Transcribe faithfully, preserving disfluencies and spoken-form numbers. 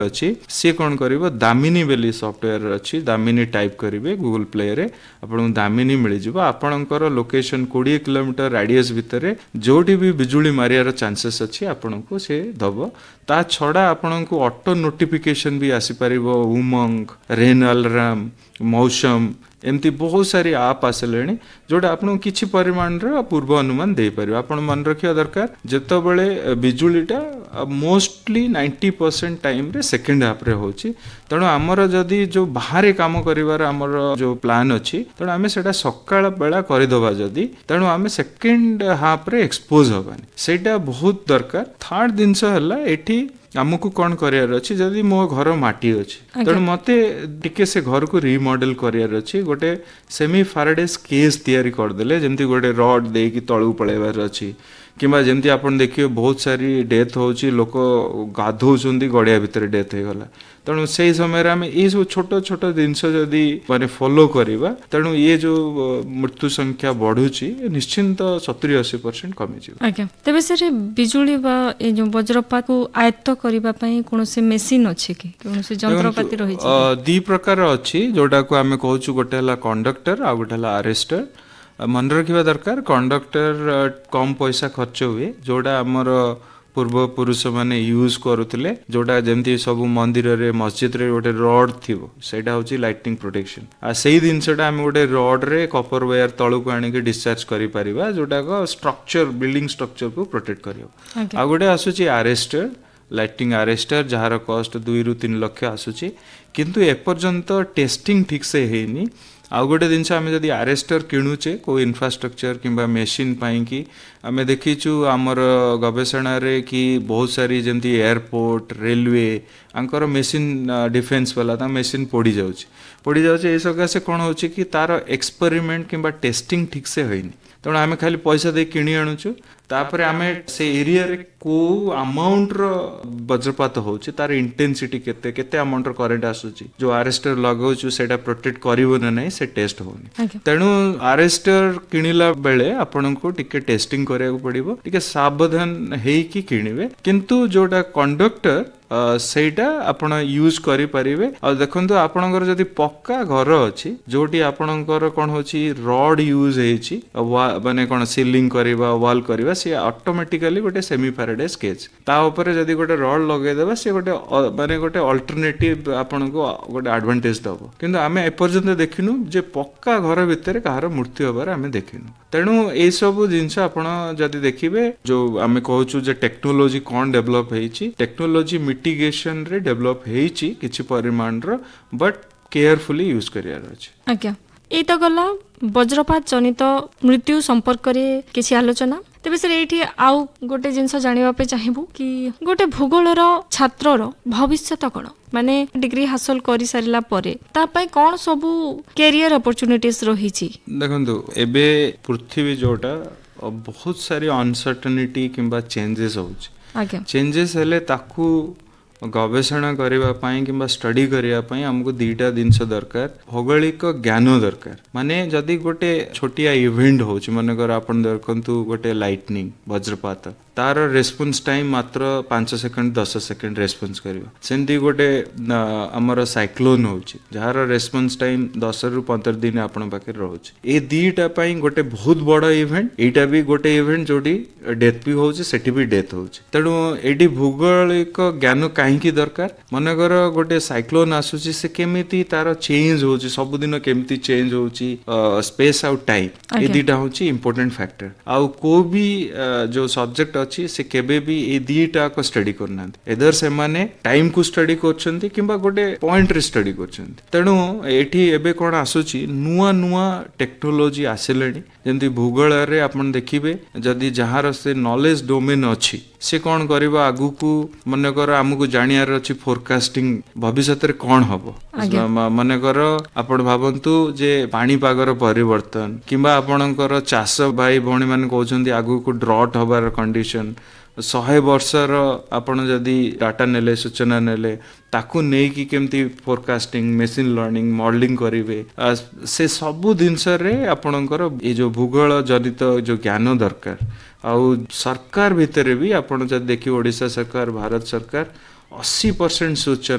अच्छी सी कौन करिवो दामिनी बेली सॉफ्टवेयर अच्छी दामिनी टाइप करिवे गूगल प्ले रे आपन दामिनी मिल जिवो आपनकर लोकेशन बीस किलोमीटर रेडियस भितरे जोटी भी बिजुली मारियार चांसेस अच्छी आपनको से दबो ता छड़ा आपनको ऑटो नोटिफिकेशन भी आसी परिवो उमंग रेन अलार्म मौसम एमती बहुत सारी आप आसले जोटा आपन किसी परिमाण पूर्व अनुमान दे पार आप मन रखा दरकार जितेबले बिजुलीटा मोस्टली नाइंटी परसेंट टाइम रे सेकेंड हाफ रे होची तेणु आमर जदि जो बाहर काम करिवार आमर जो प्लान अच्छी तेणु आम से सकाळ बेला करदे जदि तेणु आम सेकेंड हाफ रे एक्सपोज हबानी सेटा बहुत दरकार थर्ड जिनस है आमको कौन करार अच्छी जदि मो घर माटी अच्छी तेणु मते टिके से घर को रिमॉडल करार अच्छी गोटे सेमी फाराडेस केस तैयारी करदेले जमती गोटे रड देकी तळु पळेबार अच्छी किंबा जमती आपन देखिए बहुत सारी डेथ होची लोक गाधौचंदी गड़िया भितर डेथ हो गला तेणु से समय आम ये सब छोट छोट जिनस जदि माने फॉलो करिबा तेणु ये जो मृत्यु संख्या बढ़ुची निश्चिंत सत्तरी अस्सी परसेंट कमी जिवो। आज्ञा तेबे सर बिजुली बा ए जो वज्रपात को आयत्त करिबा पई कोनोसे मशीन अछि कि कोनोसे यंत्रपाति रहि छै दी प्रकार अछि जोटा को आमे कहूछु गोटे हला कंडक्टर आ गोटे हला अरेस्टर मन रखा दरकार कंडक्टर कम पैसा खर्च हुए जोड़ा आमर पूर्व पुरुष माने यूज करुले जोड़ा जमती सब मंदिर रे मस्जिद रे गोटे रड थिबो सेटा होची लाइटिंग प्रोटेक्शन आ सेही दिनसटा हम गोटे रड रे कपर वायर तळु को आनी के डिस्चार्ज करि परिबा जोटा को स्ट्रक्चर बिल्डिंग स्ट्रक्चर को प्रोटेक्ट करियो आ गोटे आसुची अरेस्टर लाइटिंग अरेस्टर जहार कॉस्ट दुई रु तीन लाख आसुची किंतु एपर्यंत टेस्टिंग ठीक से हेनी आउ गोटे जिनस आम जदि अरेस्टर किणुचे को इंफ्रास्ट्रक्चर किंबा मेसीन कि आम देखीचु आमर गवेषणा रे कि बहुत सारी जमती airport railway Anchor machine defence वाला मेसीन पोड़ी जाउची पोड़ी जाउची ए सकाशे कौन होची कि तार एक्सपेरिमेंट किंबा टेस्टिंग ठीक से होइनी तेणु आम खाली पैसा दे किणी आणुचु तापर आम से एरिया रे को अमाउंट रो वज्रपात होची तार इंटेंसिटी केते केते अमाउंट रो करंट आसुची जो अरेस्टर लगाउचु सेटा प्रोटेक्ट करिवो ना नै से टेस्ट होनी तेणु अरेस्टर किनिला बेले आपन को टिके टेस्टिंग करिया पड़िबो टिके सावधान हेई कि किनिबे किंतु जोटा कंडक्टर सेटा आपण यूज करि परिबे आ देखंतु आपनकर जदि पक्का घर अछि जोटी आपनकर कोन होची रड यूज हेची माने कोन सीलिंग करबा वॉल करबा से ऑटोमेटिकली गोटे सेमी फैराडे स्केच ता ऊपर जदि गोटे रड लगे देबा से गोटे माने गोटे अल्टरनेटिव आपनको गोटे एडवांटेज दबो किंतु आमे एपर्यंत देखिनु जे पक्का घर भितर कहार मृत्यु होबार आमे देखिनु तेणु ए सब जिनस आपण जदि देखिबे जो आमे कहूछु जे टेक्नोलॉजी कोन डेवलप हेची टेक्नोलॉजी मिटिगेशन रे डेवलप हेची किछि परिमाण रो बट केयरफुली यूज करियार अछि। आज्ञा ए तो गला वज्रपात जनित मृत्यु संपर्क रे किछि आलोचना तेबे सर एठी आउ गोटे जिनस जानिबा पे चाहिबु कि गोटे भूगोलर छात्रर भविष्यत कोन माने डिग्री हासिल करि सारिला परे ता पय कोन सबु कैरियर अपॉर्चुनिटीज रहिछि देखंतु एबे पृथ्वी जोटा बहुत सारी अनसर्टेनिटी किंबा चेंजेस होउछि आज्ञा चेंजेस हेले ताकू गवेषणा करबा पई किंबा स्टडी करबा पई हमको दीटा जिनस दरकार भौगोलिक ज्ञान दरकार माने जदि गोटे छोटिया इवेंट होछि माने कर आपण देखंतु गोटे लाइटनिंग वज्रपात तार रेस्पॉन्स टाइम मात्र पांच सेकंड दस सेकंड रेस्पॉन्स करिवो सेंती गोटे हमर साइक्लोन होछि जहार रेस्पॉन्स टाइम दस रु पंद्रह दिन आपण पाखे रहउछि ए दीटा पई गोटे बहुत बड़ इवेंट एटा भी गोटे इवेंट जोडी डेथ भी होछि सेठी भी डेथ होछि तेणु एडी भूगोलिक ज्ञान काहेकि दरकार मनकर गोटे साइक्लोन आसुछि से केमिति तार चेंज होछि सब दिन केमिति चेंज होछि स्पेस आउट टाइम ए दीटा होछि इंपोर्टेंट फैक्टर आउ को भी जो सब्जेक्ट अच्छी से केबे भी ए दीटा को स्टडी करना एदर से माने टाइम को स्टडी करछंती किंबा गोटे पॉइंट रे स्टडी करछंती तेणु एठी एबे कोन आसुची नुआ नुआ टेक्नोलॉजी आसिलेनी जेंति भूगोल रे आपण देखिबे जदि जहार से नॉलेज डोमेन अछि से कौन करबा आगु को मन कर हमको जानियार अछि फोरकास्टिंग भविष्यत रे कौन हबो मन कर आपण भाबंतु जे पानी पागर परिवर्तन किंबा आपणकर चाष भाई भणी मान कहउछंती आगु को ड्रॉट हबार कंडीशन शहे वर्षर आपण जदि डाटा नेले सूचना नेले ताकू नहीं कि केमती फोरकास्टिंग मशीन लर्निंग मॉडलिंग करिवे से सबु जिनस रे आपणकर ए जो भूगोल जनित जो ज्ञान दरकार आउ सरकार भितर भी आपण जदि देखि ओडिशा सरकार भारत सरकार अस्सी परसेंट सूचना